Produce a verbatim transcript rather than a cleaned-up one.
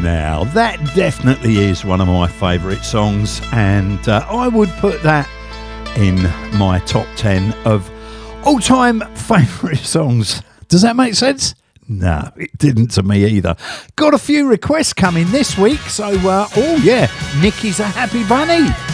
Now, that definitely is one of my favourite songs, and uh, I would put that in my top ten of all-time favourite songs. Does that make sense? No, it didn't to me either. Got a few requests coming this week, so, uh, oh yeah, Nikki's a Happy Bunny.